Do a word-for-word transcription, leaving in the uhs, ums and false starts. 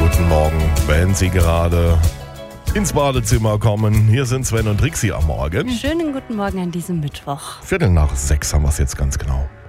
guten Morgen, wenn Sie gerade ins Badezimmer kommen. Hier sind Sven und Trixie am Morgen. Schönen guten Morgen an diesem Mittwoch. Viertel nach sechs haben wir es jetzt ganz genau.